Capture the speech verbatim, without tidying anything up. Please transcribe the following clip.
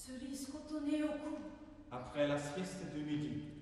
Cerise cotonnée au cou. Après la sieste de midi.